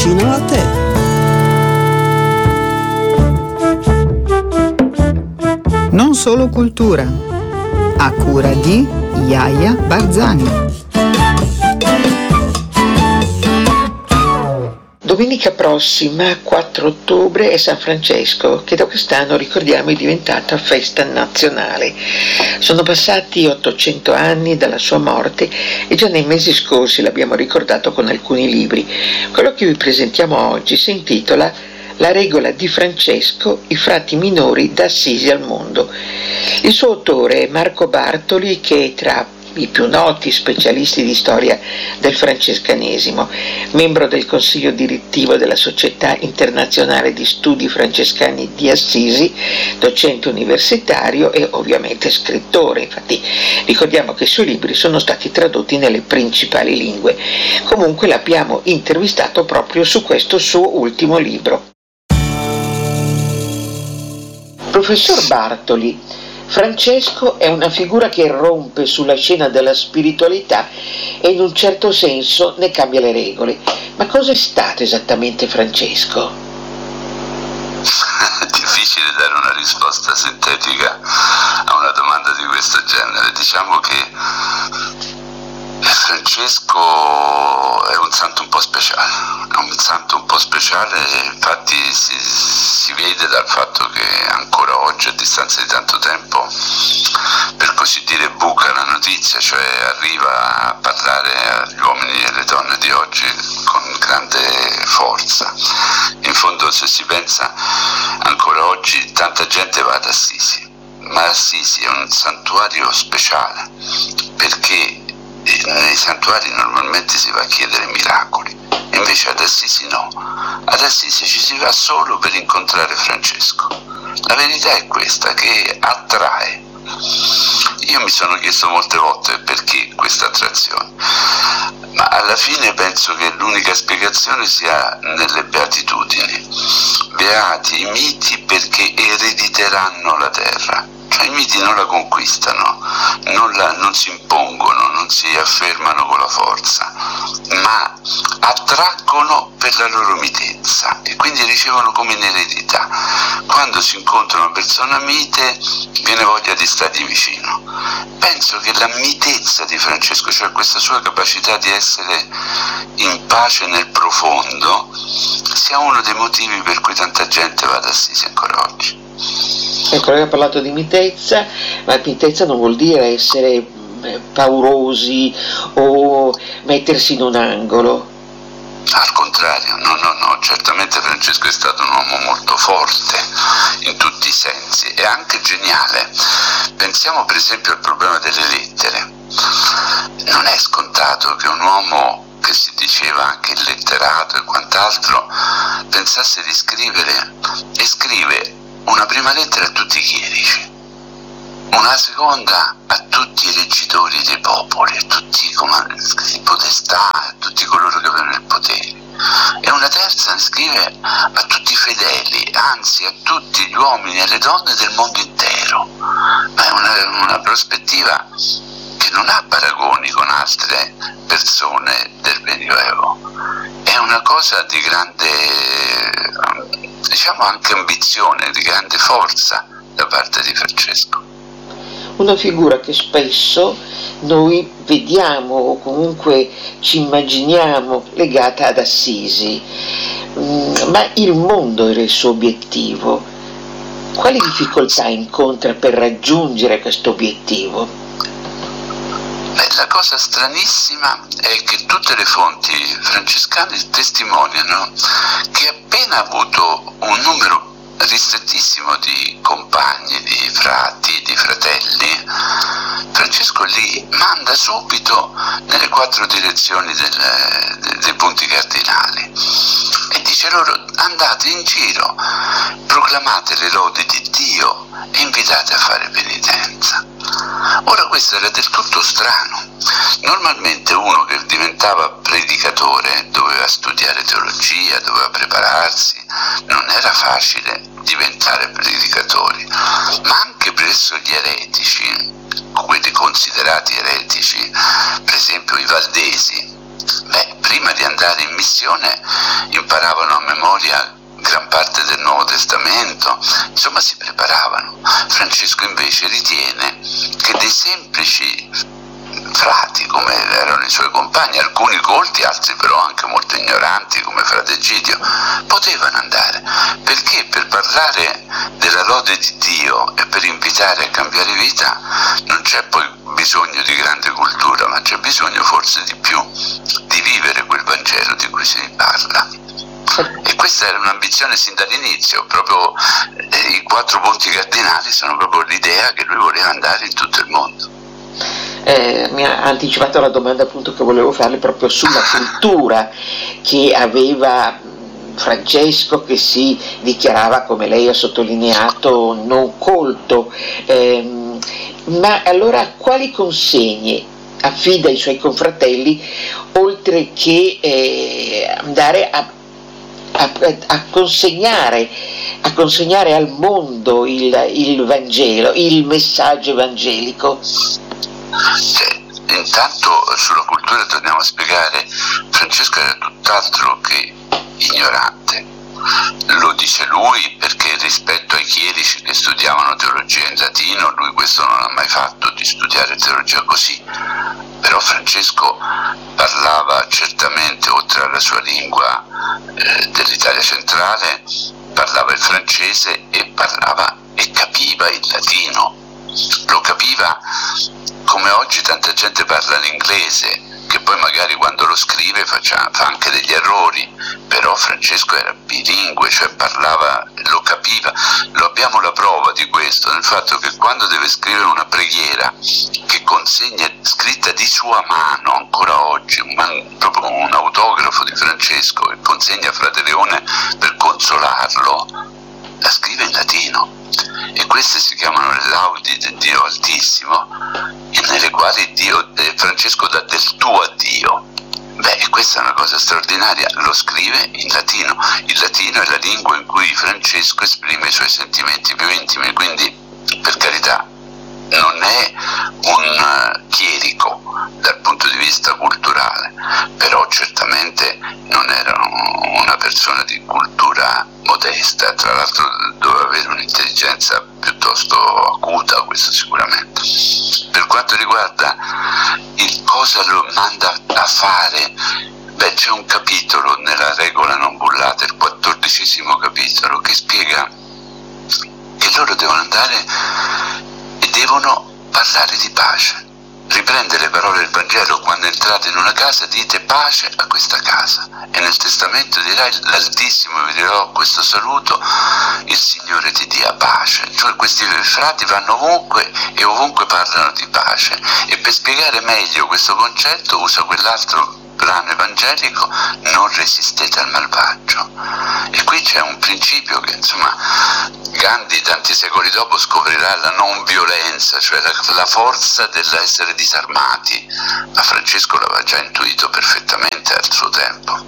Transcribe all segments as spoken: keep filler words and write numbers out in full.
vicino a te. Non solo cultura, a cura di Iaia Barzani. Domenica prossima, quattro ottobre, è San Francesco, che da quest'anno, ricordiamo, è diventata festa nazionale. Sono passati ottocento anni dalla sua morte e già nei mesi scorsi l'abbiamo ricordato con alcuni libri. Quello che vi presentiamo oggi si intitola La regola di Francesco, i frati minori da Assisi al mondo. Il suo autore è Marco Bartoli, che è tra i più noti specialisti di storia del francescanesimo, membro del consiglio direttivo della Società Internazionale di Studi Francescani di Assisi, docente universitario e ovviamente scrittore. Infatti ricordiamo che i suoi libri sono stati tradotti nelle principali lingue. Comunque l'abbiamo intervistato proprio su questo suo ultimo libro. Professor Bartoli, Francesco è una figura che irrompe sulla scena della spiritualità e in un certo senso ne cambia le regole. Ma cosa è stato esattamente Francesco? È difficile dare una risposta sintetica a una domanda di questo genere. Diciamo che Francesco è un santo un po' speciale, è un santo un po' speciale, infatti si, si vede dal fatto che ancora oggi, a distanza di tanto tempo, per così dire buca la notizia, cioè arriva a parlare agli uomini e alle donne di oggi con grande forza. In fondo, se si pensa, ancora oggi tanta gente va ad Assisi, ma Assisi è un santuario speciale perché nei santuari normalmente si va a chiedere miracoli, invece ad Assisi no, ad Assisi ci si va solo per incontrare Francesco. La verità è questa, che attrae. Io mi sono chiesto molte volte perché questa attrazione, ma alla fine penso che l'unica spiegazione sia nelle beatitudini. Beati i miti perché erediteranno la terra. Cioè i miti non la conquistano, non, la, non si impongono, non si affermano con la forza, ma attraggono per la loro mitezza e quindi ricevono come in eredità. Quando si incontra una persona mite viene voglia di stargli vicino. Penso che la mitezza di Francesco, cioè questa sua capacità di essere in pace nel profondo, sia uno dei motivi per cui tanta gente va ad Assisi ancora oggi. Ecco, lei ha parlato di mitezza, ma mitezza non vuol dire essere paurosi o mettersi in un angolo. Al contrario, no, no, no, certamente Francesco è stato un uomo molto forte in tutti i sensi e anche geniale. Pensiamo per esempio al problema delle lettere. Non è scontato che un uomo che si diceva anche letterato e quant'altro pensasse di scrivere e scrive una prima lettera a tutti i chierici, una seconda a tutti i reggitori dei popoli, a tutti i podestà, a tutti coloro che avevano il potere, e una terza scrive a tutti i fedeli, anzi a tutti gli uomini e le donne del mondo intero. Ma è una, una prospettiva che non ha paragoni con altre persone del Medioevo. È una cosa di grande, diciamo anche ambizione, di grande forza da parte di Francesco. Una figura che spesso noi vediamo o comunque ci immaginiamo legata ad Assisi, ma il mondo era il suo obiettivo. Quali difficoltà incontra per raggiungere questo obiettivo? Beh, la cosa stranissima è che tutte le fonti francescane testimoniano che appena ha avuto un numero ristrettissimo di compagni, di frati, di fratelli, Francesco li manda subito nelle quattro direzioni del, dei punti cardinali e dice loro: andate in giro, proclamate le lodi di Dio e invitate a fare penitenza. Ora questo era del tutto strano. Normalmente uno che diventava predicatore doveva studiare teologia, doveva prepararsi, non era facile diventare predicatori, ma anche presso gli eretici, quelli considerati eretici, per esempio i valdesi, Beh, prima di andare in missione imparavano a memoria gran parte del Nuovo Testamento, insomma si preparavano. Francesco invece ritiene che dei semplici frati, come erano i suoi compagni, alcuni colti, altri però anche molto ignoranti, come frate Egidio, potevano andare, perché per parlare della lode di Dio e per invitare a cambiare vita non c'è poi bisogno di grande cultura, ma c'è bisogno forse di più di vivere quel Vangelo di cui si parla. E questa era un'ambizione sin dall'inizio, proprio eh, i quattro punti cardinali sono proprio l'idea che lui voleva andare in tutto il mondo. Eh, mi ha anticipato la domanda appunto che volevo farle proprio sulla cultura che aveva Francesco, che si dichiarava, come lei ha sottolineato, non colto, eh, ma allora quali consegne affida ai suoi confratelli oltre che eh, andare a, a, a consegnare a consegnare al mondo il, il Vangelo, il messaggio evangelico? Cioè, intanto sulla cultura torniamo a spiegare, Francesco era tutt'altro che ignorante, lo dice lui, perché rispetto ai chierici che studiavano teologia in latino, lui questo non ha mai fatto, di studiare teologia così, però Francesco parlava certamente, oltre alla sua lingua eh, dell'Italia centrale, parlava il francese e parlava e capiva il latino, lo capiva come oggi tanta gente parla l'inglese, che poi magari quando lo scrive faccia, fa anche degli errori, però Francesco era bilingue, cioè parlava, lo capiva. Lo abbiamo la prova di questo nel fatto che quando deve scrivere una preghiera che consegna scritta di sua mano ancora oggi, un, proprio un autografo di Francesco che consegna a Frate Leone per consolarlo, la scrive in latino. E queste si chiamano le laudi del Dio Altissimo, nelle quali Dio, eh, Francesco dà del tu a Dio. Beh, e questa è una cosa straordinaria, lo scrive in latino. Il latino è la lingua in cui Francesco esprime i suoi sentimenti più intimi, quindi per carità non è un uh, chierico dal punto di vista culturale, però certamente non era una persona di cultura modesta, tra l'altro doveva avere un'intelligenza piuttosto acuta, questo sicuramente. Per quanto riguarda il cosa lo manda a fare, beh, c'è un capitolo nella regola non bullata, il quattordicesimo capitolo, che spiega che loro devono andare e devono parlare di pace. Riprende le parole del Vangelo: quando entrate in una casa dite pace a questa casa, e nel testamento dirai l'Altissimo vi dirò questo saluto, il Signore ti dia pace. Cioè questi frati vanno ovunque e ovunque parlano di pace, e per spiegare meglio questo concetto usa quell'altro brano evangelico: non resistete al malvagio. E qui c'è un principio che insomma Gandhi tanti secoli dopo scoprirà, la non violenza, cioè la, la forza dell'essere disarmati, ma Francesco l'aveva già intuito perfettamente al suo tempo.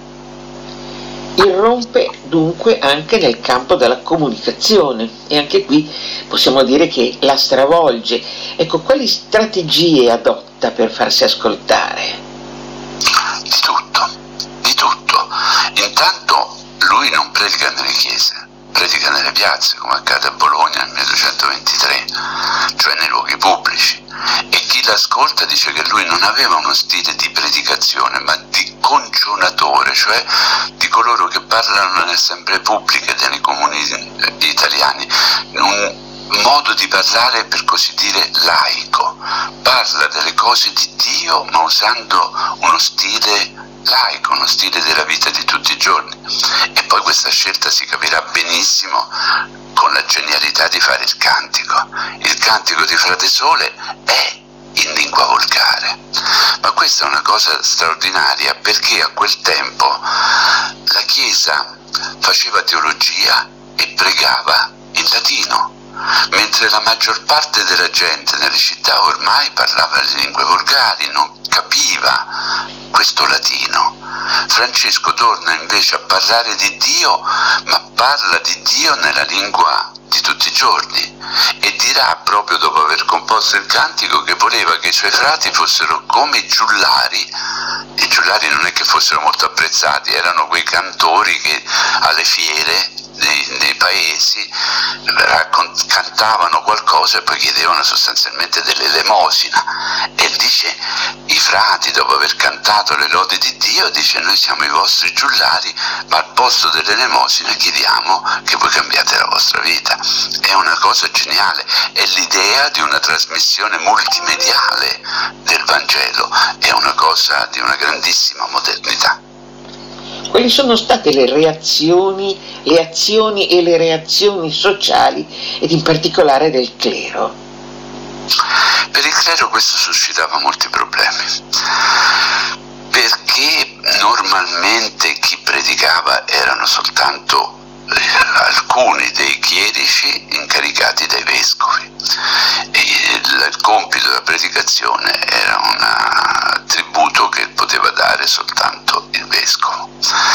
Irrompe dunque anche nel campo della comunicazione, e anche qui possiamo dire che la stravolge. Ecco, quali strategie adotta per farsi ascoltare? Di tutto, di tutto. Intanto lui non predica nelle chiese, predica nelle piazze, come accade a Bologna nel milleduecentoventitré, cioè nei luoghi pubblici, e chi l'ascolta dice che lui non aveva uno stile di predicazione, ma di concionatore, cioè di coloro che parlano nelle assemblee pubbliche dei comuni italiani, un modo di parlare per così dire laico, parla delle cose di Dio ma usando uno stile laico, uno stile della vita di tutti i giorni. E poi questa scelta si capirà benissimo con la genialità di fare il cantico. Il cantico di Frate Sole è in lingua volgare, ma questa è una cosa straordinaria, perché a quel tempo la Chiesa faceva teologia e pregava in latino. mentre la maggior parte della gente nelle città ormai parlava le lingue volgari, non capiva questo latino. Francesco torna invece a parlare di Dio, ma parla di Dio nella lingua di tutti i giorni, e dirà, proprio dopo aver composto il cantico, che voleva che i suoi frati fossero come i giullari. I giullari non è che fossero molto apprezzati, erano quei cantori che alle fiere nei, nei paesi raccont- cantavano qualcosa e poi chiedevano sostanzialmente dell'elemosina, e dice, i frati dopo aver cantato le lodi di Dio, dice, noi siamo i vostri giullari, ma al posto dell'elemosina chiediamo che voi cambiate la vostra vita. È una cosa geniale, è l'idea di una trasmissione multimediale del Vangelo, è una cosa di una grandissima modernità. Quali sono state le reazioni, le azioni e le reazioni sociali, ed in particolare del clero? Per il clero questo suscitava molti problemi, perché normalmente chi predicava erano soltanto alcuni dei chierici incaricati dai vescovi, e il, il compito della predicazione era un attributo che poteva dare soltanto il vescovo.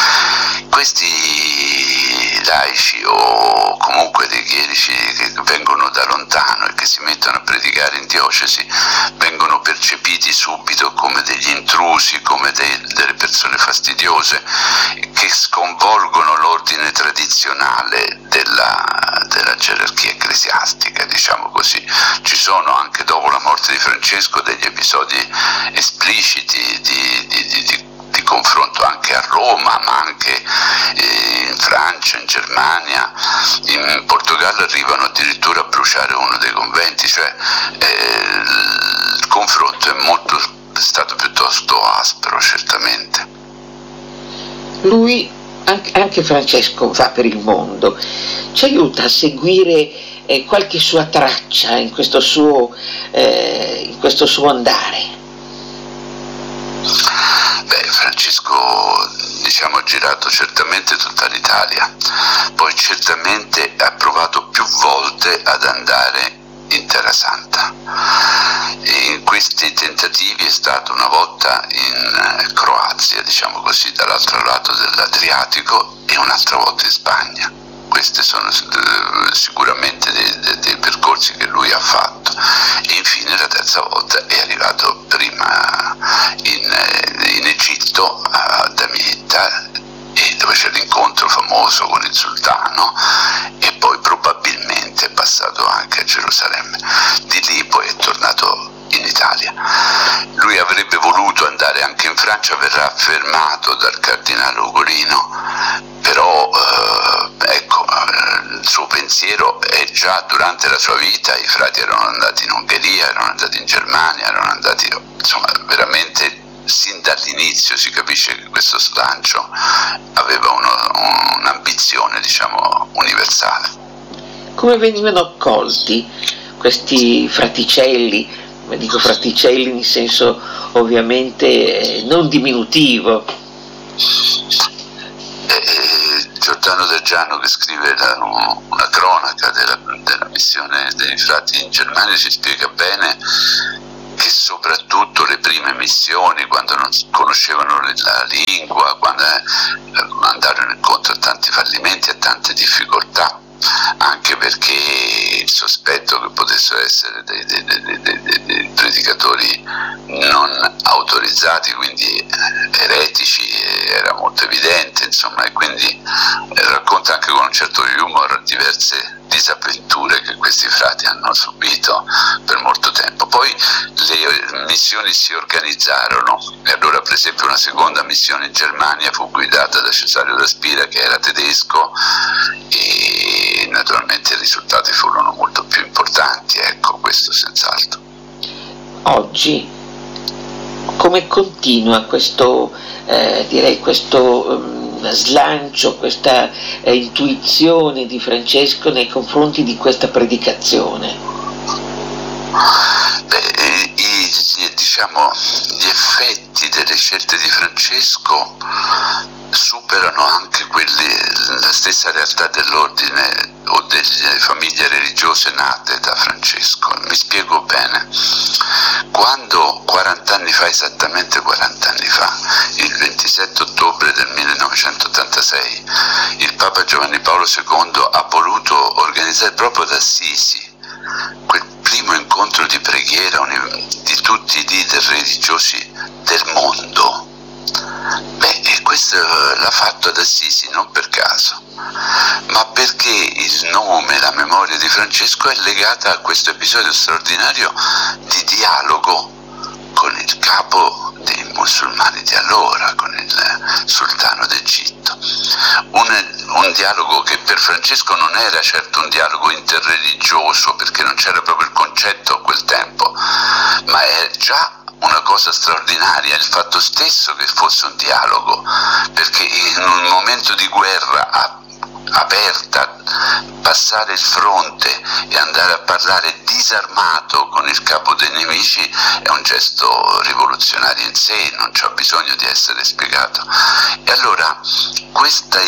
Questi laici, o comunque dei chierici che vengono da lontano e che si mettono a predicare in diocesi, vengono percepiti subito come degli intrusi, come dei, delle persone fastidiose che sconvolgono l'ordine tradizionale della, della gerarchia ecclesiastica, diciamo così. Ci sono anche dopo la morte di Francesco degli episodi espliciti di, di, di, di di confronto anche a Roma, ma anche eh, in Francia, in Germania, in Portogallo arrivano addirittura a bruciare uno dei conventi, cioè eh, il confronto è molto è stato piuttosto aspro, certamente. Lui, anche Francesco, va per il mondo, ci aiuta a seguire eh, qualche sua traccia in questo suo, eh, in questo suo andare. Beh, Francesco, diciamo, ha girato certamente tutta l'Italia, poi certamente ha provato più volte ad andare in Terra Santa. E in questi tentativi è stato una volta in Croazia, diciamo così, dall'altro lato dell'Adriatico, e un'altra volta in Spagna. Questi sono sicuramente dei, dei, dei percorsi che lui ha fatto, e infine la terza volta è arrivato prima in, in Egitto, a Damietta, e dove c'è l'incontro famoso con il sultano, e poi probabilmente è passato anche a Gerusalemme. Di lì poi è tornato in Italia. Lui avrebbe voluto andare anche in Francia, verrà fermato dal cardinale Ugolino, però eh, ecco, il suo pensiero è già durante la sua vita. I frati erano andati in Ungheria, erano andati in Germania, erano andati, insomma, veramente sin dall'inizio si capisce che questo slancio aveva uno, un'ambizione, diciamo, universale. Come venivano accolti questi fraticelli? Dico fraticelli in senso ovviamente non diminutivo. Eh, Giordano Del Giano, che scrive la, una cronaca della, della missione dei frati in Germania, ci spiega bene che soprattutto le prime missioni, quando non conoscevano la lingua, quando eh, andarono incontro a tanti fallimenti, a tante difficoltà, anche perché il sospetto che potessero essere dei, dei, dei, dei, dei, dei predicatori non autorizzati, quindi eretici, era molto evidente, insomma, e quindi racconta anche con un certo humor diverse disavventure che questi frati hanno subito per molto tempo. Poi le missioni si organizzarono, e allora per esempio una seconda missione in Germania fu guidata da Cesario da Spira, che era tedesco, e naturalmente i risultati furono molto più importanti, ecco, questo senz'altro. Oggi come continua questo eh, direi questo um, slancio, questa eh, intuizione di Francesco nei confronti di questa predicazione? Beh, i, diciamo, gli effetti delle scelte di Francesco superano anche quelli, la stessa realtà dell'ordine o delle famiglie religiose nate da Francesco. Mi spiego bene. Quando quaranta anni fa, esattamente quaranta anni fa, il ventisette ottobre del millenovecentottantasei, il Papa Giovanni Paolo secondo ha voluto organizzare proprio ad Assisi quel primo incontro di preghiera di tutti i leader religiosi del mondo. Beh, e questo l'ha fatto ad Assisi non per caso, ma perché il nome, la memoria di Francesco è legata a questo episodio straordinario di dialogo con il capo dei musulmani di allora, con il sultano d'Egitto. Un, un dialogo che per Francesco non era certo un dialogo interreligioso, perché non c'era proprio il concetto a quel tempo, ma è già una cosa straordinaria il fatto stesso che fosse un dialogo, perché in un momento di guerra aperta, passare il fronte e andare a parlare disarmato con il capo dei nemici è un gesto rivoluzionario in sé, non c'è bisogno di essere spiegato. E allora questa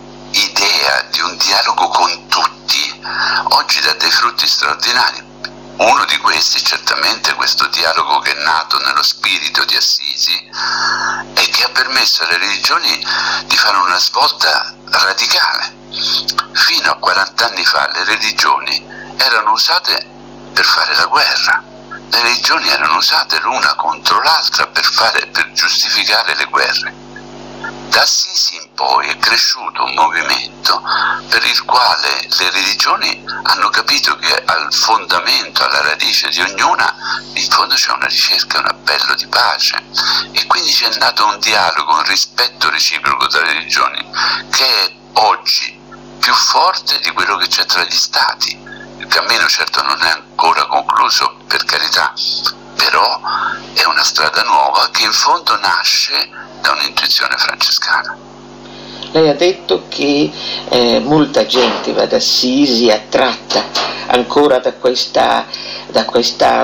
idea di un dialogo con tutti oggi dà dei frutti straordinari. Uno di questi, certamente, questo dialogo che è nato nello spirito di Assisi e che ha permesso alle religioni di fare una svolta radicale. Fino a quaranta anni fa le religioni erano usate per fare la guerra, le religioni erano usate l'una contro l'altra per, fare, per giustificare le guerre. Da Assisi in poi è cresciuto un movimento per il quale le religioni hanno capito che al fondamento, alla radice di ognuna, in fondo c'è una ricerca, un appello di pace, e quindi c'è nato un dialogo, un rispetto reciproco tra le religioni che è oggi più forte di quello che c'è tra gli stati. Il cammino certo non è ancora concluso, per carità, però è una strada nuova che in fondo nasce da un'intuizione francescana. Lei ha detto che eh, molta gente va ad Assisi attratta ancora da questa, da questa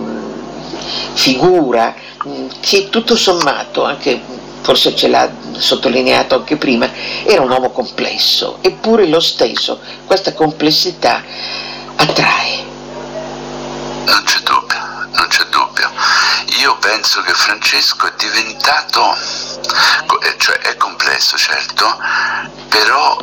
mh, figura mh, che tutto sommato, anche forse ce l'ha sottolineato anche prima, era un uomo complesso, eppure lo stesso, questa complessità attrae. Non c'è dubbio, non c'è dubbio. Io penso che Francesco è diventato, cioè è complesso certo, però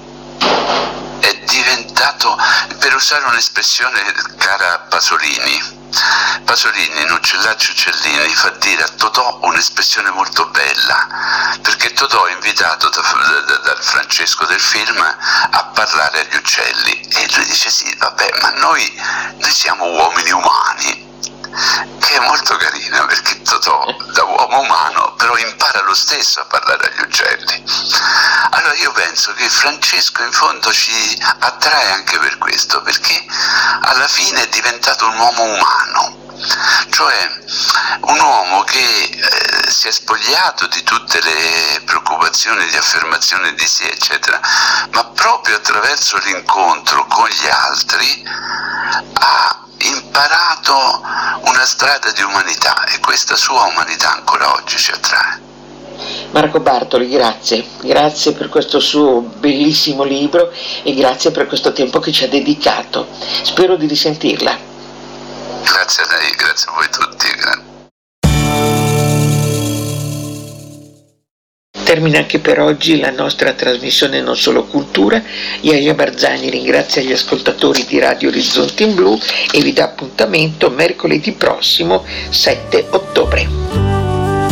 è diventato, per usare un'espressione cara a Pasolini, Pasolini in Uccellacci Uccellini fa dire a Totò un'espressione molto bella, perché Totò è invitato da, da, dal Francesco del film a parlare agli uccelli e lui dice sì, vabbè, ma noi, noi siamo uomini umani, che è molto carina, perché Totò da uomo umano però impara lo stesso a parlare agli uccelli. Allora io penso che Francesco in fondo ci attrae anche per questo, perché alla fine è diventato un uomo umano, cioè un uomo che eh, si è spogliato di tutte le preoccupazioni di affermazione di sé eccetera, ma proprio attraverso l'incontro con gli altri ha imparato una strada di umanità, e questa sua umanità ancora oggi ci attrae. Marco Bartoli, grazie, grazie per questo suo bellissimo libro e grazie per questo tempo che ci ha dedicato. Spero di risentirla. Grazie a lei, grazie a voi tutti. Termina anche per oggi la nostra trasmissione Non Solo Cultura. Iaia Barzani ringrazia gli ascoltatori di Radio Orizzonti in Blu e vi dà appuntamento mercoledì prossimo sette ottobre.